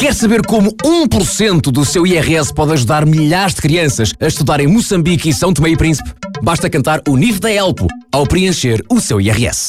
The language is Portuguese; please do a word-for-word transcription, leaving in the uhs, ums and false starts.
Quer saber como um por cento do seu I R S pode ajudar milhares de crianças a estudar em Moçambique e São Tomé e Príncipe? Basta cantar o N I F da Elpo ao preencher o seu I R S.